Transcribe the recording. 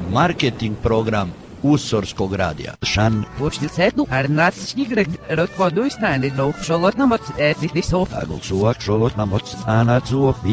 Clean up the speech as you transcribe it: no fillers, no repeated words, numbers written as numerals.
marketing program Usorskog radija. Šan. Počti sednu, arnatsnigret, rotvoduj snane, no, šolotna moc, etiti sof. Agul suak šolotna moc, anacuof,